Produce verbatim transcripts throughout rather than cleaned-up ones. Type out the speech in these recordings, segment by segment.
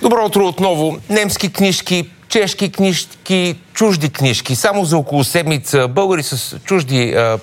Добро утро отново. Немски книжки, чешки книжки, чужди книжки. Само за около седмица българи с чужди а,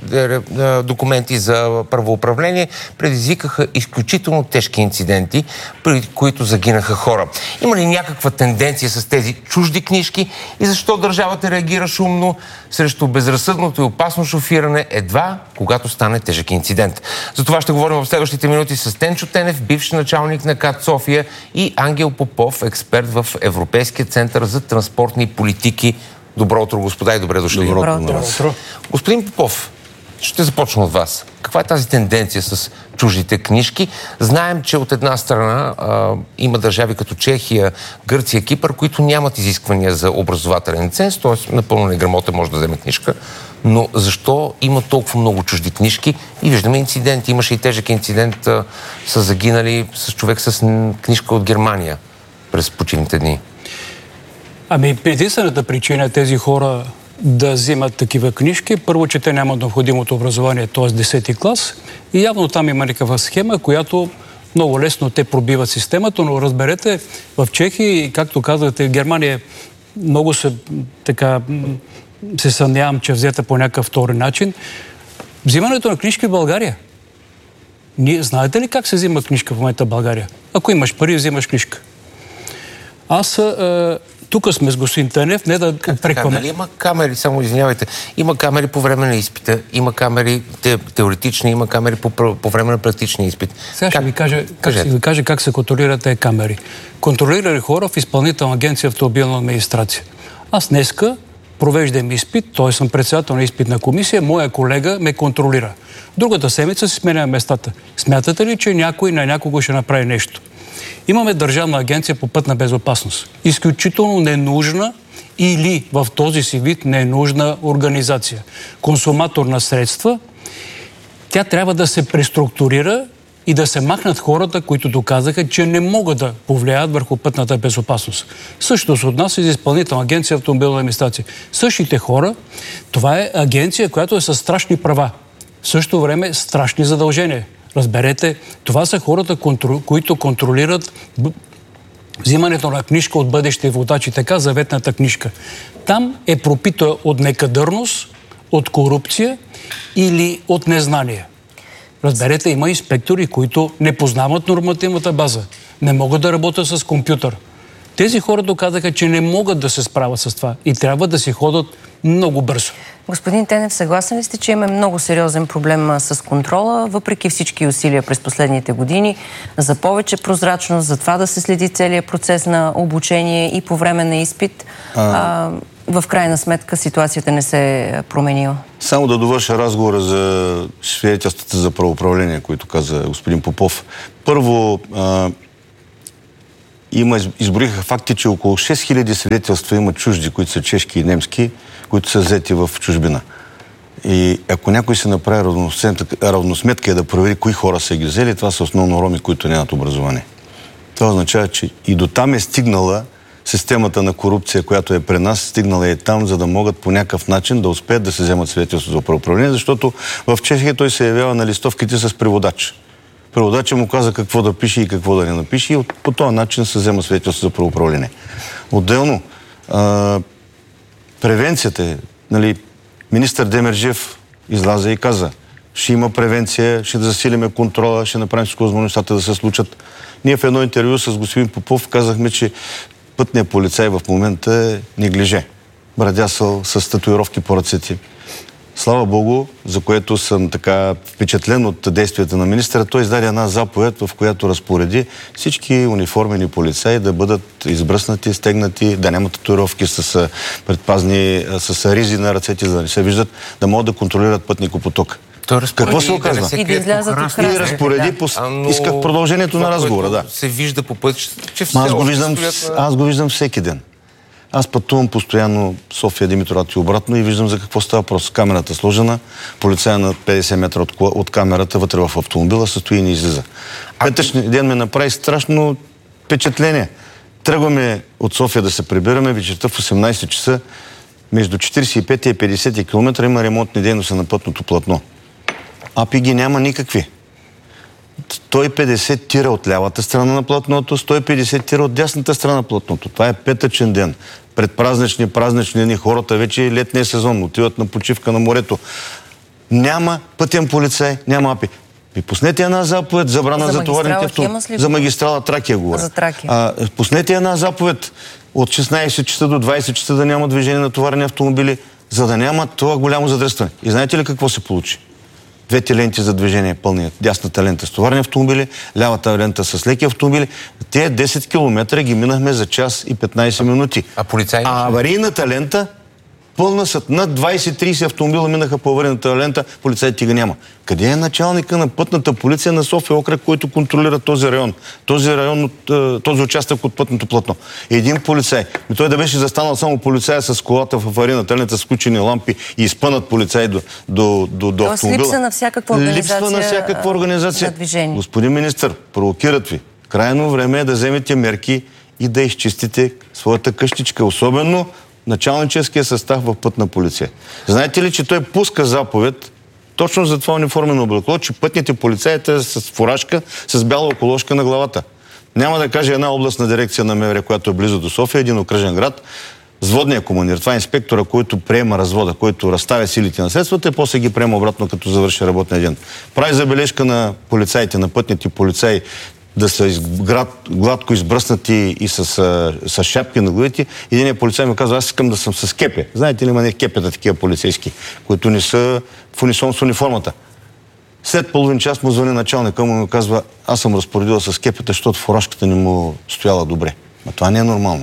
документи за правоуправление предизвикаха изключително тежки инциденти, при които загинаха хора. Има ли някаква тенденция с тези чужди книжки и защо държавата реагира шумно срещу безразсъдното и опасно шофиране едва когато стане тежък инцидент? За това ще говорим в следващите минути с Тенчо Тенев, бивш началник на КАТ София, и Ангел Попов, експерт в Европейския център за транспортни политики. Добро утро, господа, и добре дошли. Добро утро. Добро утро. Господин Попов, ще започна от вас. Каква е тази тенденция с чуждите книжки? Знаем, че от една страна а, има държави като Чехия, Гърция, Кипър, които нямат изисквания за образователен ценз, т.е. напълно неграмотен може да вземе книжка. Но защо има толкова много чужди книжки? И виждаме инциденти. Имаше и тежък инцидент а, с загинали с човек с книжка от Германия през почивните дни. Ами, единствената причина е тези хора да взимат такива книжки. Първо, че те нямат необходимото образование, т.е. десети клас. И явно там има някаква схема, която много лесно те пробиват системата, но разберете, в Чехия, както казвате, в Германия много се, така, се съмнявам, че взета по някакъв втори начин. Взимането на книжки в България. Ние, знаете ли как се взима книжка в момента в България? Ако имаш пари, взимаш книжка. Аз... Е, тук сме с господин Тенев, не да опрекваме. Нали има камери, само извинявайте, има камери по време на изпита, има камери те, теоретични, има камери по, по време на практичния изпит. Сега ще ви кажа как, ще ви кажа как се контролират тези камери. Контролирали хора в Изпълнителна агенция автомобилна администрация. Аз днеска провеждам изпит, т.е. съм председател на изпитна комисия, моя колега ме контролира. Другата седмица си сменяме местата. Смятате ли, че някой на някого ще направи нещо? Имаме Държавна агенция по пътна безопасност. Изключително ненужна или в този си вид ненужна организация. Консуматор на средства. Тя трябва да се преструктурира и да се махнат хората, които доказаха, че не могат да повлияят върху пътната безопасност. Същото се отнася и за Изпълнителна агенция автомобилна администрация. Същите хора, това е агенция, която е със страшни права. В същото време страшни задължения. Разберете, това са хората, които контролират взимането на книжка от бъдещи водачи, така заветната книжка. Там е пропита от некадърност, от корупция или от незнание. Разберете, има инспектори, които не познават нормативната база, не могат да работят с компютър. Тези хора доказаха, че не могат да се справят с това и трябва да си ходят много бързо. Господин Тенев, съгласен ли сте, че имаме много сериозен проблем с контрола, въпреки всички усилия през последните години за повече прозрачност, за това да се следи целият процес на обучение и по време на изпит? А... А, в крайна сметка ситуацията не се е променила. Само да довърша разговора за свидетелствата за правоуправление, които каза господин Попов. Първо, а... има, изброиха факти, че около шест хиляди свидетелства има чужди, които са чешки и немски, които са взети в чужбина. И ако някой се направи равносметка и да провери кои хора са ги взели, това са основно роми, които нямат образование. Това означава, че и до там е стигнала системата на корупция, която е при нас, стигнала е там, за да могат по някакъв начин да успеят да се вземат свидетелство за правоуправление, защото в Чехия той се явява на листовките с преводач. Преводача му каза какво да пише и какво да не напише и по този начин се взема свидетелство за правоуправление. Отделно, а, превенцията е, нали, министър Демерджиев излаза и каза, ще има превенция, ще засилиме контрола, ще направим всичко възможно нещата да се случат. Ние в едно интервю с господин Попов казахме, че пътният полицай в момента е неглиже. Брадясал с татуировки по ръцете. Слава Богу, за което съм така впечатлен от действията на министъра. Той издаде една заповед, в която разпореди всички униформени полицаи да бъдат избръснати, стегнати, да нямат татуировки с предпазни, с ризи на ръцете, за да не се виждат, да могат да контролират пътникопотока. Какво се оказва? И да излязат от И разпореди, да. по... Но... исках продължението на разговора, да. Се вижда по път, че все аз го виждам, стоят... аз го виждам всеки ден. Аз пътувам постоянно София, Димитровград и обратно и виждам за какво става въпрос. Камерата сложена, полицая на петдесет метра от, от камерата вътре в автомобила се стои и не излиза. Петъчният ден ме направи страшно впечатление. Тръгваме от София да се прибираме, вечерта в осемнайсет часа, между четирийсет и пет и петдесет километра има ремонтни дейности на пътното платно. АПИ ги няма никакви. сто и петдесет тира от лявата страна на платното, сто и петдесет тира от дясната страна на платното. Това е петъчен ден. Предпразнични, празнични дни, хората вече летния сезон отиват на почивка на морето. Няма пътен полицай, няма АПИ. Ви пуснете една заповед, забрана за, за товарните... За магистрала Тракия говоря. За Тракия. А, пуснете една заповед от шестнайсет часа до двайсет часа да няма движение на товарни автомобили, за да няма това голямо задръстване. И знаете ли какво се получи? Двете ленти за движение пълни. Дясната лента с товарни автомобили, лявата лента с леки автомобили. Те десет километра ги минахме за час и петнайсет минути. А полицай? А аварийната лента пълна са. Над двайсет-трийсет автомобила минаха по аварийната лента, полицайите ги няма. Къде е началника на пътната полиция на София окръг, който контролира този район? Този район, от, този участък от пътното платно. Един полицай. И той да беше застанал само полицая с колата в аварийната лента с включени лампи и изпънат полицай до, до, до, до автомобила. Липса на всякаква организация. Липсва на всякаква организация. На движение. Господин министър, провокират ви. Крайно време е да вземете мерки и да изчистите своята къщичка. Особено началническия състав в пътна полиция. Знаете ли, че той пуска заповед точно за това униформено облекло, че пътните полицаи са с фуражка, с бяла околошка на главата. Няма да каже една областна дирекция на МВР, която е близо до София, един окръжен град, с водния командир. Това е инспектора, който приема развода, който разставя силите на средствата и после ги приема обратно, като завърши работния ден. Прави забележка на полицаите, на пътните полицаи, да са из, град, гладко избръснати и с, с шапки на главите. Единият полицай ми казва, аз искам да съм с кепе. Знаете ли, има не кепета такива полицейски, които не са в унисон с униформата. След половин час му звъни началника му и му казва, аз съм разпоредила с кепета, защото фуражката не му стояла добре. А това не е нормално.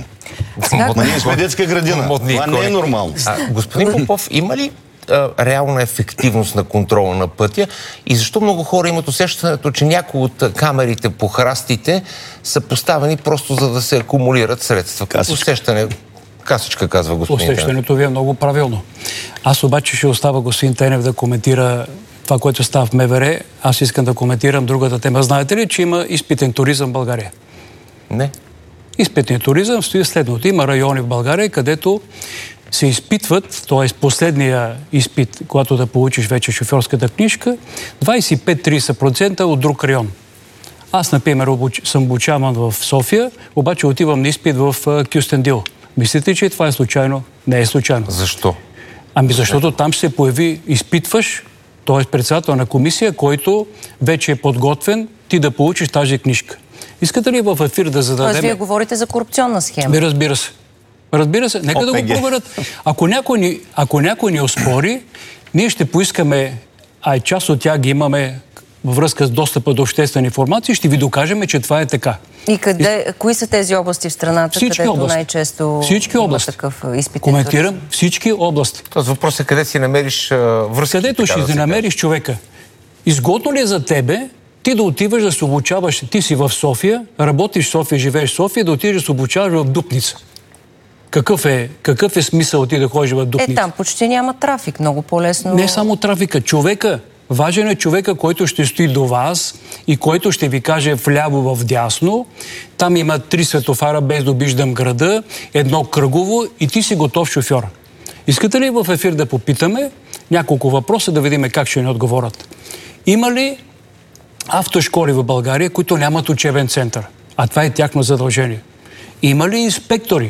Ма ние сме детска градина. Това не е нормално. А, господин Попов, има ли реална ефективност на контрола на пътя и защо много хора имат усещането, че някои от камерите по храстите са поставени просто за да се акумулират средства? Касичка. Усещане, касичка, казва господин Тенев. Усещането ви е много правилно. Аз обаче ще оставя господин Тенев да коментира това, което става в МВР. Аз искам да коментирам другата тема. Знаете ли, че има изпитен туризъм в България? Не. Изпитен туризъм стои следното. Има райони в България, където се изпитват, т.е. последния изпит, когато да получиш вече шофьорската книжка, двайсет и пет до трийсет процента от друг район. Аз, например, обуч... съм обучаван в София, обаче отивам на изпит в Кюстендил. Мислите, че това е случайно? Не е случайно. Защо? Ами защото там ще се появи изпитваш, т.е. председател на комисия, който вече е подготвен ти да получиш тази книжка. Искате ли в ефир да зададем... Тоест, вие говорите за корупционна схема. Би, разбира се. Разбира се, нека О, да го проверят. Ако някой, ни, ако някой ни оспори, ние ще поискаме, а и част от тях ги имаме във връзка с достъпа до обществена информация, ще ви докажем, че това е така. И къде, и... кои са тези области в страната, всички където области. най-често всички има такъв изпитен? Коментирам всички области. Тоест въпросът е къде си намериш а, връзки. Където ще да намериш човека. Изгодно ли е за тебе ти да отиваш да се обучаваш, ти си в София, работиш в София, живееш в София, да отидеш да се обучаваш в Дупница? Какъв е, какъв е смисъл ти да ходиш в Дупница? Е, там почти няма трафик, много по-лесно. Не само трафика, човека. Важен е човека, който ще стои до вас и който ще ви каже вляво, вдясно. Там има три светофара, без да обиждам града, едно кръгово и ти си готов шофьор. Искате ли в ефир да попитаме няколко въпроса, да видим как ще ни отговорят? Има ли автошколи в България, които нямат учебен център? А това е тяхно задължение. Има ли инспектори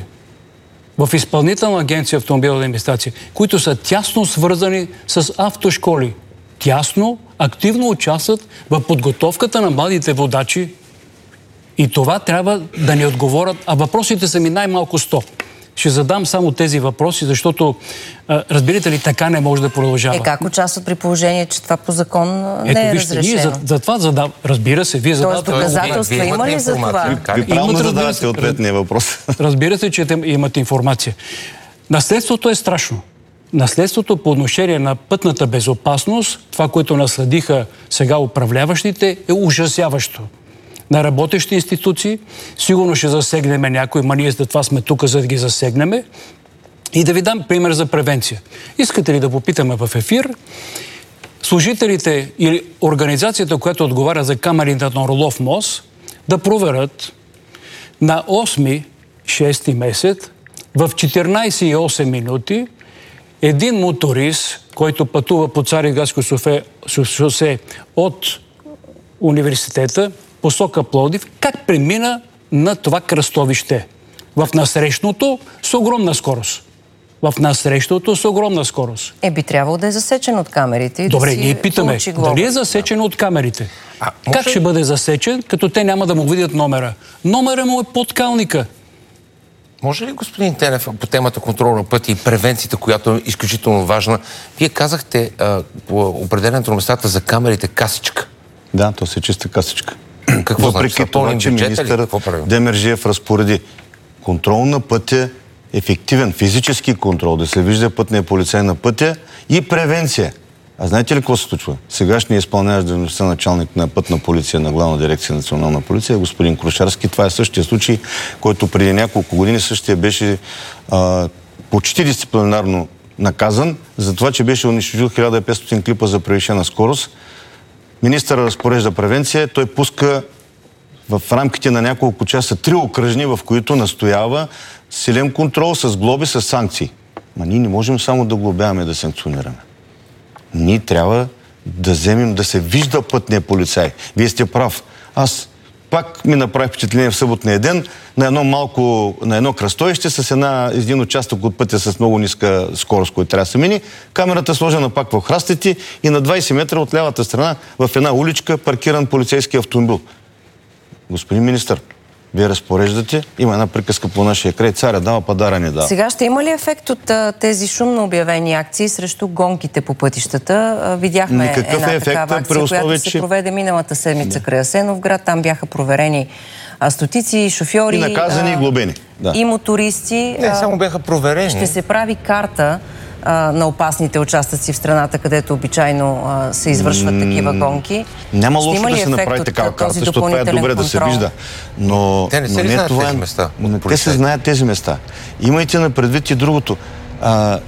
в Изпълнителна агенция автомобилна администрация, които са тясно свързани с автошколи? Тясно, активно участват в подготовката на младите водачи и това трябва да ни отговорят. А въпросите са ми най-малко сто. Ще задам само тези въпроси, защото, а, разбирате ли, така не може да продължава. Е, как участват при положение, че това по закон не Ето, е вижте, разрешено? Ние за, за това задав... Разбира се, вие задавате... Тоест доказателства вие, има ли за това? Ви правилно задавате ответния въпрос. Разбира се, че те имат информация. Наследството е страшно. Наследството по отношение на пътната безопасност, това, което наследиха сега управляващите, е ужасяващо. На работещи институции, сигурно ще засегнем някой, ма ние за това сме тук, за да ги засегнем. И да ви дам пример за превенция. Искате ли да попитаме в ефир служителите или организацията, която отговаря за камерите на Орлов мост, да проверят на осми шести месец в четиринайсет и осем минути един моторист, който пътува по Цариградско шосе от университета, посока Пловдив, как премина на това кръстовище? В насрещното с огромна скорост. В насрещното с огромна скорост. Е, би трябвало да е засечен от камерите. И Добре, да ние питаме, дали е засечен от камерите? А, може... Как ще бъде засечен, като те няма да му видят номера? Номера му е под калника. Може ли, господин Тенев, по темата контрол на пътя и превенцията, която е изключително важна, вие казахте а, по определенето на местата за камерите касичка. Да, то се чиста касичка. Какво въпреки значи? това, че министър Демерджиев разпореди контрол на пътя, ефективен физически контрол, да се вижда пътния полицай на пътя и превенция. А знаете ли какво се случва? Сегашният изпълняващ дейността началник на пътна полиция на Главна дирекция национална полиция, господин Крушарски. Това е същия случай, който преди няколко години същия беше а, почти дисциплинарно наказан за това, че беше унищожил хиляда и петстотин клипа за превишена скорост. Министъра разпорежда превенция, той пуска в рамките на няколко часа три окръжни, в които настоява силен контрол с глоби, с санкции. Ма ние не можем само да глобяваме, да санкционираме. Ние трябва да вземем да се вижда пътния полицай. Вие сте прав. Аз пак ми направи впечатление в съботния ден на едно малко, на едно кръстовище с една, един участък от пътя с много ниска скорост, който трябва да се мини. Камерата е сложена пак в храстите и на двайсет метра от лявата страна в една уличка паркиран полицейски автомобил. Господин министър, вие разпореждате, има една приказка по нашия край, царя дава, падара не дава. Сега ще има ли ефект от а, тези шумно обявени акции срещу гонките по пътищата? А, видяхме Никакъв една е такава акция, условие, която се че... проведе миналата седмица край Асеновград. Там бяха проверени а, стотици шофьори. И наказани, а, и глобени. Да. И мотористи. Не, само бяха проверени. Ще се прави карта на опасните участъци в страната, където обичайно а, се извършват mm, такива гонки. Няма лошо да се направи такава карта, защото това е добре контрол? Да се вижда. Но, те не се но ли не знаят това, тези места? Не, те се знаят тези места. Имайте на предвид и другото. А,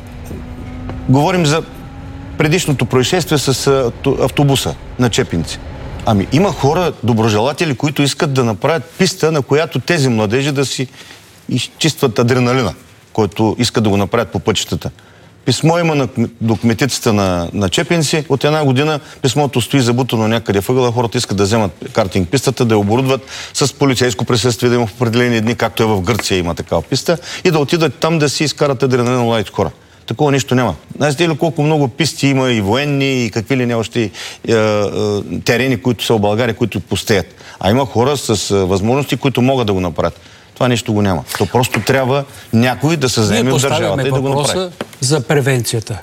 говорим за предишното происшествие с а, автобуса на Чепинци. Ами има хора, доброжелатели, които искат да направят писта, на която тези младежи да си изчистват адреналина, който искат да го направят по пътищата. Писмо има на, до кметицата на, на Чепинци. От една година писмото стои забутано някъде въгъла. Хората искат да вземат картинг пистата, да я оборудват с полицейско присъствие, да има в определени дни, както е в Гърция има такава писта, и да отидат там да си изкарат адреналин младите хора. Такова нищо няма. Знаете ли колко много писти има и военни, и какви ли не още е, е, терени, които са в България, които пустеят. А има хора с е, възможности, които могат да го направят. Това нещо го няма. То просто трябва някой да се заеме от държавата и да го направи. За превенцията.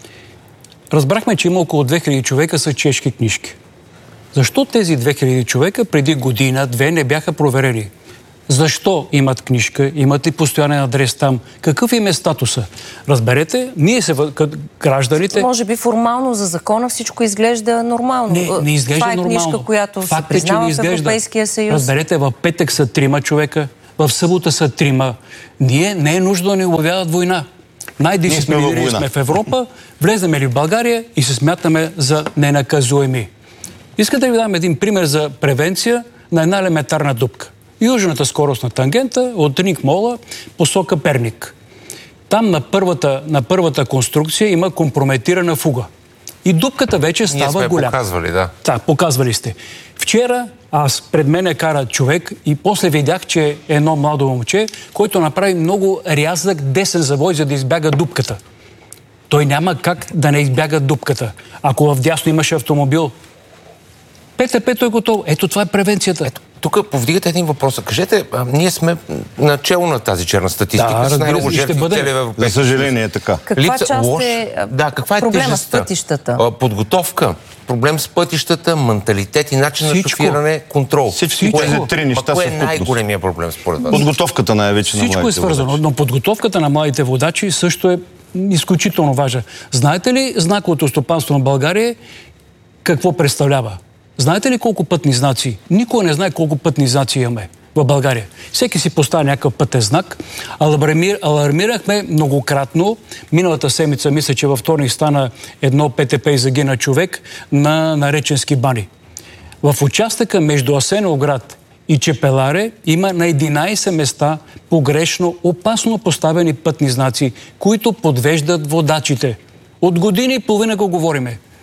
Разбрахме, че има около две хиляди човека с чешки книжки. Защо тези две хиляди човека преди година, две не бяха проверени? Защо имат книжка? Имат ли постоянен адрес там? Какъв им е статуса? Разберете, ние се гражданите... Може би формално за закона всичко изглежда нормално. Не, не изглежда това е нормално. Книжка, която Факт се признава в Европейския съюз. Разберете, в петък са трима човека, в събота са трима. Ние не е нужда да ни обявяват война. Най-дисциплинирани сме в Европа, влеземе ли в България и се смятаме за ненаказуеми. Искате да ви дам един пример за превенция на една елементарна дупка. Южната скоростна тангента от Ринг Мола посока Перник. Там на първата, на първата конструкция има компрометирана фуга. И дупката вече става голяма. Ние сме показвали, да. Да, показвали сте. Вчера аз пред мене кара човек и после видях, че едно младо момче, който направи много рязък десен завой, за да избяга дупката. Той няма как да не избяга дупката. Ако вдясно имаше автомобил, ПТП-то е готово. Ето това е превенцията. Ето, тук повдигате един въпрос. Кажете, а, ние сме начало на тази черна статистика. Да, с най-много жертви в целия Европейски. За съжаление е така. Каква Лица, част лош... е да, каква е проблема тежестта? с пътищата? Подготовка, проблем с пътищата, менталитет и начин Всичко. на шофиране, контрол. Всички тези три неща са в е най-големия проблем според вас? Подготовката най-вече на младите Всичко е свързано, водачи. Но подготовката на младите водачи също е изключително важна. Знаете ли знаковото стопанство на България какво представлява? Знаете ли колко пътни знаци? Никой не знае колко пътни знаци имаме в България. Всеки си поставя някакъв пътен знак. Алармир, алармирахме многократно. Миналата седмица, мисля, че във вторник стана едно ПТП и загина човек на Нареченски бани. В участъка между Асеновград и Чепеларе има на единайсет места погрешно, опасно поставени пътни знаци, които подвеждат водачите. От години и половина го говориме.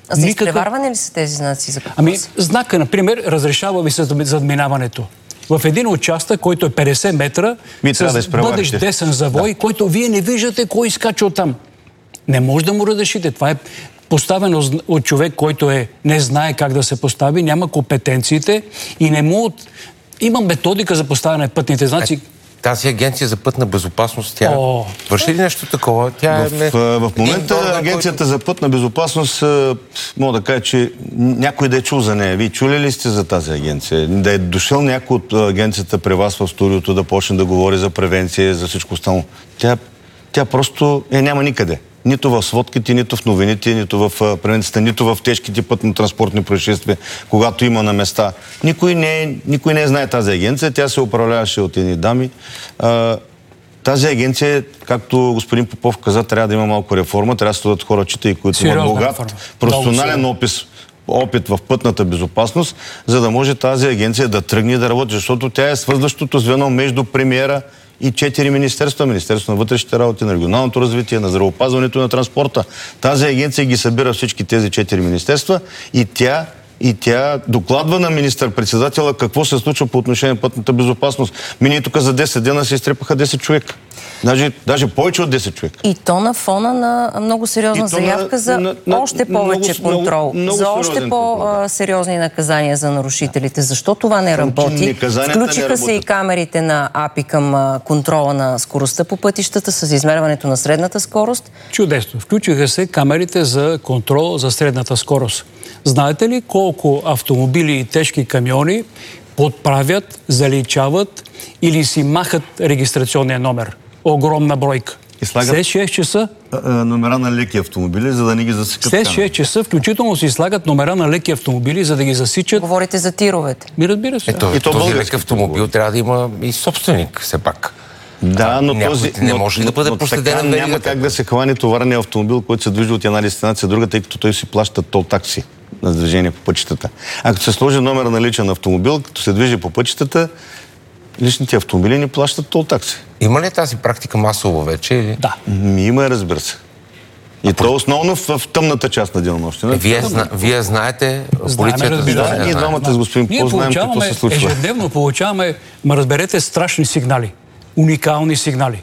А за Никакъв... изпреварване ли са тези знаци за подпис? Ами, знака, например, разрешава ви се задминаването. В един участък, който е петдесет метра, Ми с да бъдещ десен завой, да. който вие не виждате кой изкача оттам. Не може да му разрешите. Това е поставено от човек, който е, не знае как да се постави, няма компетенциите и не му... Има методика за поставяне на пътните знаци. Е, тази агенция за пътна безопасност, тя О. върши ли нещо такова? Тя в, е... в, в момента орган, агенцията който... за пътна безопасност, мога да кажа, че някой да е чул за нея. Вие чули ли сте за тази агенция? Да е дошъл някой от агенцията при вас в студиото да почне да говори за превенция, за всичко останало? Тя, тя просто е няма никъде. Нито в сводките, нито в новините, нито в превенцията, нито в тежките пътно-транспортни происшествия, когато има на места. Никой не, никой не знае тази агенция, тя се управляваше от едни дами. А, тази агенция, както господин Попов каза, трябва да има малко реформа, трябва да се дадат хора, чита, които имат богат професионален опис, опит в пътната безопасност, за да може тази агенция да тръгне да работи, защото тя е свързващото звено между премиера и четири министерства. Министерство на вътрешните работи, на регионалното развитие, на здравеопазването и на транспорта. Тази агенция ги събира всички тези четири министерства и тя, и тя докладва на министър-председателя какво се случва по отношение на пътната безопасност. Мини тук за десет дена се изтрепаха десет човека. Даже, даже повече от десет човека. И то на фона на много сериозна заявка за на, на, още повече много, контрол, много, много за още по-сериозни наказания за нарушителите. Защо това не работи? Включиха не се и камерите на АПИ към контрола на скоростта по пътищата с измерването на средната скорост. Чудесно. Включиха се камерите за контрол за средната скорост. Знаете ли колко автомобили и тежки камиони подправят, заличават или си махат регистрационния номер? Огромна бройка. След шест часа... Номера на леки автомобили, за да не ги засичат. След шест часа включително си слагат номера на леки автомобили, за да ги засичат. Говорите за тировете. Ми разбира се. Ето, и то този лек автомобил трябва да има и собственик, все пак. Да, но Някой този... не може ли да бъде проследена веригата? Няма как да се хване товарния автомобил, който се движи от една дестинация друга, тъй като той си плаща тол такси на движение по пътищата. Ако се сложи номера на личен автомобил, като се движи по пътищата, личните автомобили не плащат тол такси. Има ли тази практика масово вече? Или? Да. Ми има, разбира се. И а то по... основно в, в тъмната част на денонощина. Вие, зна... Вие знаете, полицията... Да, ние двамата с господин Попов знаем какво се случва. Ежедневно получаваме, ма разберете, страшни сигнали. Уникални сигнали.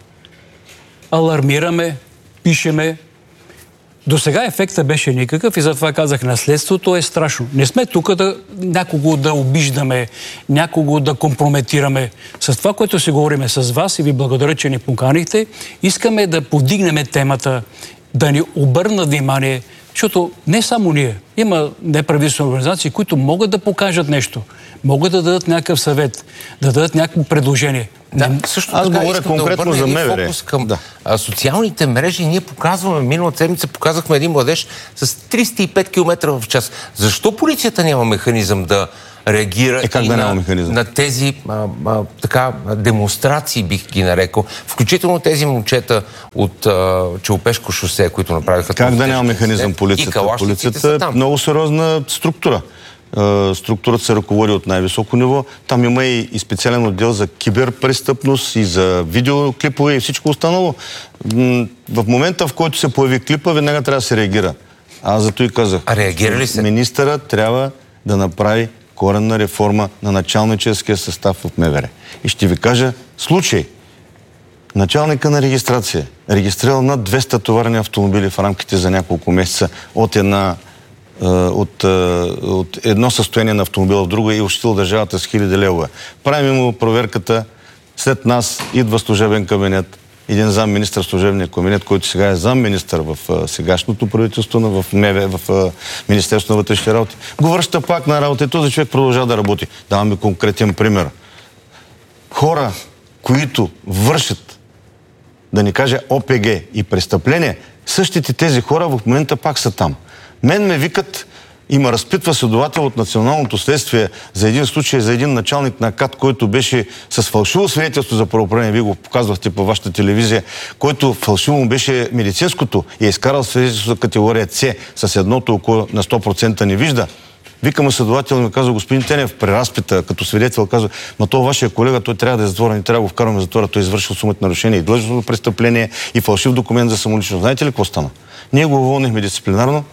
Алармираме, пишеме. До сега ефектът беше никакъв и затова казах, наследството е страшно. Не сме тук да някого да обиждаме, някого да компрометираме. С това, което си говориме с вас и ви благодаря, че ни поканихте, искаме да повдигнем темата, да ни обърнат внимание, защото не само ние, има неправителствени организации, които могат да покажат нещо, могат да дадат някакъв съвет, да дадат някакво предложение. Да, също Аз така, говоря конкретно да за МВР. Фокус към да. а, социалните мрежи. Ние показваме, миналата седмица показахме един младеж с триста и пет километра в час. Защо полицията няма механизъм да реагира е, как и да на, на тези а, а, така, демонстрации, бих ги нарекал, включително тези момчета от а, Челопешко шосе, които направиха... Как да няма механизъм полицията? Полицията е много сериозна структура. Структурата се ръководи от най-високо ниво. Там има и, и специален отдел за киберпрестъпност и за видеоклипове и всичко останало. В момента, в който се появи клипа, веднага трябва да се реагира. Аз зато и казах. А реагира ли се? Министъра трябва да направи коренна реформа на началническия състав в МВР. И ще ви кажа случай. Началника на регистрация регистрирал над двеста товарни автомобили в рамките за няколко месеца от една От, от едно състояние на автомобила в друго и ощетил държавата с хиляди левове. Правим му проверката. След нас идва служебен кабинет. Един замминистър служебния кабинет, който сега е замминистър в сегашното правителство, в МВ, в Министерството на вътрешните работи. Го връща пак на работа и този човек продължава да работи. Даваме конкретен пример. Хора, които вършат, да ни каже О П Г и престъпление, същите тези хора в момента пак са там. Мен ме викат, има разпитва следовател от Националното следствие за един случай, за един началник на КАТ, който беше с фалшиво свидетелство за правоуправление, вие го показвахте по вашата телевизия, който фалшиво му беше медицинското и е изкарал свидетелство за категория С с едното око на сто процента не вижда. Викаме следовател и ми казва, господин Тенев, при разпита, като свидетел, казва, но то вашия колега, той трябва да е затворен, не трябва да го вкараме в затвора, той е извършил сумата нарушение и длъжностно престъпление и фалшив документ за самоличност. Знаете ли какво стана? Ние го уволнихме дисциплинарно,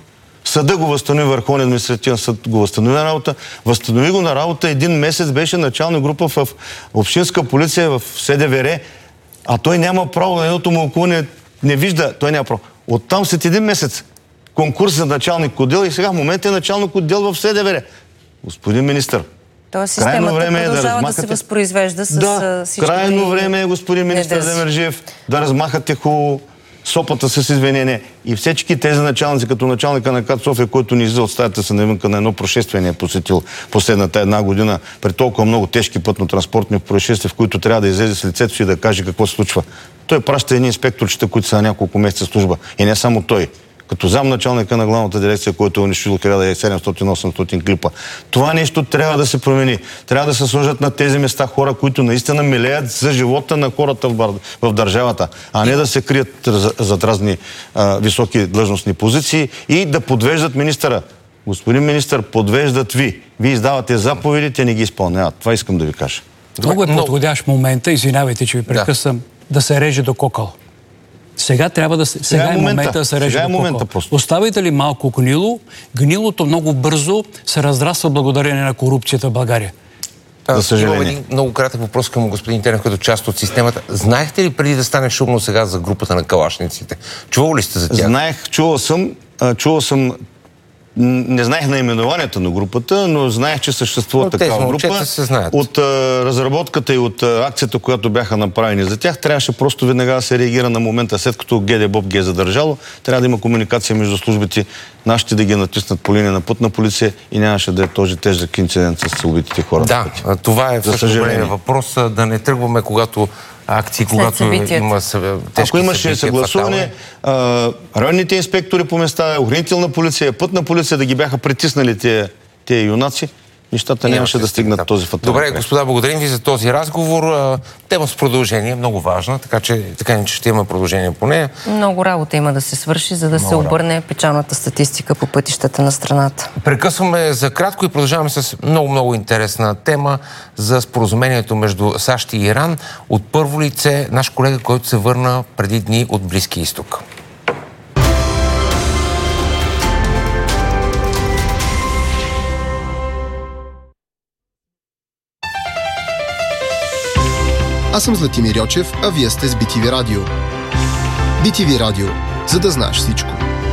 Съда го възстанови, Върховен административен съд го възстанови на работа. Възстанови го на работа. Един месец беше начална група в общинска полиция, в СДВР, а той няма право на едното му око не, не вижда. Той няма право. Оттам след един месец конкурс за началник отдел и сега в момента е началник отдел в СДВР. Господин министър, тоест системата време продължава е да, да се възпроизвежда с да, всички... крайно време е, господин министър Демерджиев, да размахате хубаво сопата с извинение. И всички тези началници, като началника на КАТ София, който ни излиза от стаята са навънка на едно происшествие, е посетил последната една година при толкова много тежки пътно-транспортни происшествия, в които трябва да излезе с лицето си и да каже какво се случва. Той праща едни инспекторчета, които са на няколко месеца служба. И не само той. Като замначалника на главната дирекция, който е унищожил хиляда и седемстотин осемстотин клипа. Това нещо трябва да се промени. Трябва да се сложат на тези места хора, които наистина милеят за живота на хората в, бар... в държавата, а не да се крият зад разни а, високи длъжностни позиции и да подвеждат министъра. Господин министър, подвеждат ви. Вие издавате заповеди, те не ги изпълняват. Това искам да ви кажа. Много е подходящ момента, извинявайте, че ви прекъсвам, да. да се реже до кокъл. Сега трябва да се... Сега, сега е момента, момента да се реже е момента, Оставите ли малко гнило, гнилото много бързо се разраства благодарение на корупцията в България. За съжаление. Имам един много кратък въпрос към господин Тенев, като част от системата. Знаехте ли преди да стане шумно сега за групата на калашниците? Чувал ли сте за тях? Знаех, чувал съм. Чувал съм... Не знаех наименованието на групата, но знаех, че съществува но такава група. От а, разработката и от а, акцията, която бяха направени за тях, трябваше просто веднага да се реагира на момента, след като ГДБОП ги е задържало. Трябва да има комуникация между службите, нашите да ги натиснат по линия на пътна полиция и нямаше да е този тежък инцидент с убитите хора. Да, това е всъщност големия въпрос, да не тръгваме, когато акции, след когато събитият. Има тежки Ако имаше съгласуване, районните инспектори по места, охранителна полиция, пътна полиция да ги бяха притиснали тези, тези юнаци, нещата нямаше да стигнат този фатален. Добре, господа, благодарим ви за този разговор. Тема с продължение, много важна, така че така не че ще има продължение по нея. Много работа има да се свърши, за да много се обърне работа. Печалната статистика по пътищата на страната. Прекъсваме за кратко и продължаваме с много-много интересна тема за споразумението между САЩ и Иран. От първо лице наш колега, който се върна преди дни от Близкия изток. Аз съм Златимир Йочев, а вие сте с би ти ви Радио. би ти ви Радио, за да знаеш всичко.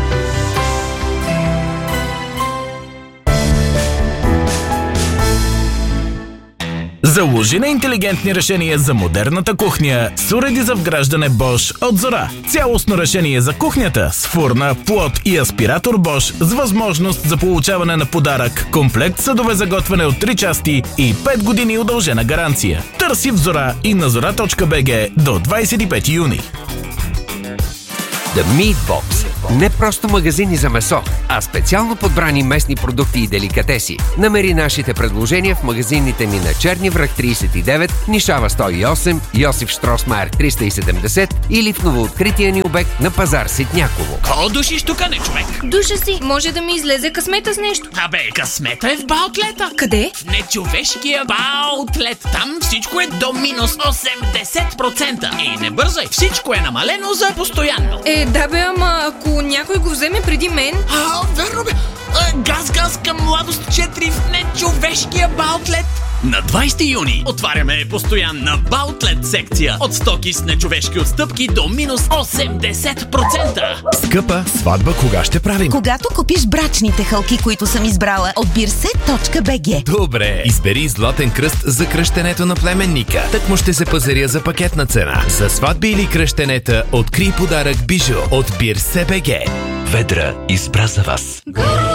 Заложи на интелигентни решения за модерната кухня с уреди за вграждане Bosch от Зора. Цялостно решение за кухнята с фурна, плот и аспиратор Bosch с възможност за получаване на подарък, комплект съдове за готвене от три части и пет години удължена гаранция. Търси в Зора и на зора точка би джи до двадесет и пети юни. The Meat Box. Не просто магазини за месо, а специално подбрани местни продукти и деликатеси. Намери нашите предложения в магазините ни на Черни връх тридесет и девет, Нишава сто и осем, Йосиф Штросмайер триста и седемдесет или в новооткрития ни обект на пазар Ситняково. Ко душиш тука, не човек? Душа си, може да ми излезе късмета с нещо. Абе, късмета е в Баутлета. Къде? В нечовешкия Баутлет. Там всичко е до минус осемдесет процента. И не бързай, всичко е намалено за постоянно. Е, да бе, ама ако някой го вземе преди мен... А, верно бе. Газ-газ към младост четири в нечовешкия Баутлет. На двадесети юни отваряме постоянна Баутлет секция от стоки с нечовешки отстъпки до минус осемдесет процента. Скъпа сватба кога ще правим? Когато купиш брачните хълки, които съм избрала от бирсе точка би джи. Добре, избери златен кръст за кръщенето на племенника. Так му ще се пазаря за пакетна цена. За сватби или кръщенета открий подарък бижу от бирсе точка би джи. Ведра избра за вас.